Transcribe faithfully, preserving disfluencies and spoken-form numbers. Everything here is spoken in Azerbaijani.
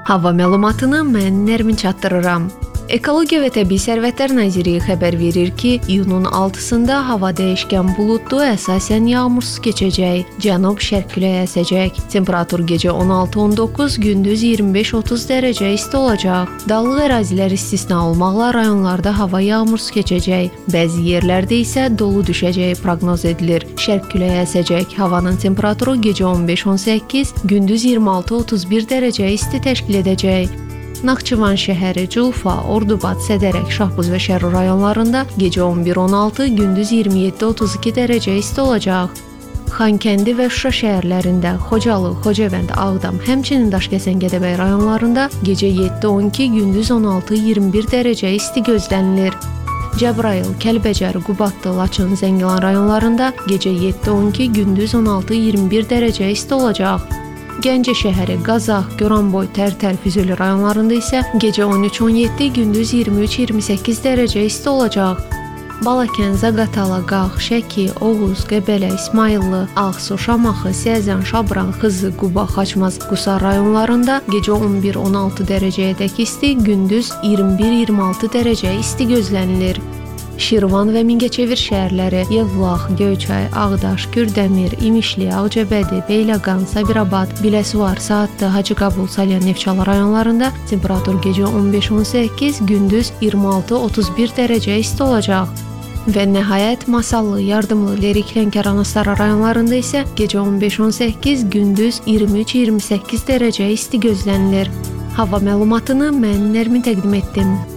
Hava məlumatını mən Nərmin çatdırıram. Ekologiya və Təbii Sərvətlər Nazirliyi xəbər verir ki, iyunun altısında hava dəyişkən buludlu, əsasən yağmursuz keçəcək. Cənub-şərq küləyi əsəcək. Temperatur gecə on altı on doqquz, gündüz iyirmi beş otuz dərəcə isti olacaq. Dağlıq ərazilər istisna olmaqla rayonlarda hava yağmursuz keçəcək. Bəzi yerlərdə isə dolu düşəcəyi proqnoz edilir. Şərq küləyi əsəcək. Havanın temperaturu gecə on beş on səkkiz, gündüz iyirmi altı otuz bir dərəcə isti təşkil edəcək. Naxçıvan şəhəri, Culfa, Ordubad, Sədərək, Şahbuz və Şərur rayonlarında gecə on bir on altı, gündüz iyirmi yeddi otuz iki dərəcə isti olacaq. Xankəndi və Şuşa şəhərlərində, Xocalı, Xocavənd, Ağdam, həmçinin Daşkəsən, Gədəbəy rayonlarında gecə yeddi on iki, gündüz on altı iyirmi bir dərəcə isti gözlənilir. Cəbrayıl, Kəlbəcər, Qubadlı, Laçın, Zəngilan rayonlarında gecə yeddi on iki, gündüz on altı iyirmi bir dərəcə isti olacaq. Gəncə şəhəri, Qazax, Goranboy, Tərtər, Füzuli rayonlarında isə gecə on üç on yeddi, gündüz iyirmi üç iyirmi səkkiz dərəcə isti olacaq. Balakən, Zaqatala, Qax, Şəki, Oğuz, Qəbələ, İsmayıllı, Ağsu, Şamaxı, Siyəzən, Şabran, Xızı, Quba, Xaçmaz, Qusar rayonlarında gecə on bir on altı dərəcəyədək isti, gündüz iyirmi bir iyirmi altı dərəcə isti gözlənilir. Şirvan və Mingəçevir şəhərləri, Yevlax, Göyçay, Ağdaş, Kürdəmir, İmişli, Ağcabədi, Beyləqan, Sabirabad, Biləsuvar, Saatlı, Hacıqabul, Salyan, Neftçala rayonlarında temperatur gecə on beş on səkkiz, gündüz iyirmi altı otuz bir dərəcə isti olacaq. Və nəhayət Masallı, Yardımlı, Lerik, Lənkəran, Astara rayonlarında isə gecə on beş on səkkiz, gündüz iyirmi üç iyirmi səkkiz dərəcə isti gözlənilir. Hava məlumatını mən Nərmin təqdim etdim.